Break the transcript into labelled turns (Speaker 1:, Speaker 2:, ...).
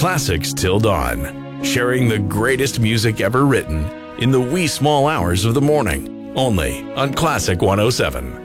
Speaker 1: Classics Till Dawn, sharing the greatest music ever written in the wee small hours of the morning, only on Classic 107.